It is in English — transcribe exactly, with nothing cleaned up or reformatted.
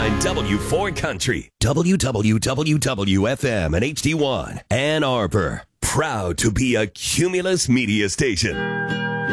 ninety-nine W four Country, W W W F M and H D one, Ann Arbor. Proud to be a Cumulus media station.